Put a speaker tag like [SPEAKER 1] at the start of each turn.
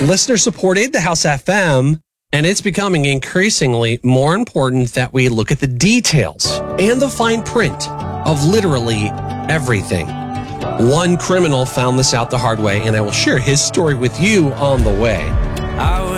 [SPEAKER 1] Listener supported the House FM, and it's becoming increasingly more important that we look at the details and the fine print of literally everything. One criminal found this out the hard way, and I will share his story with you on the way.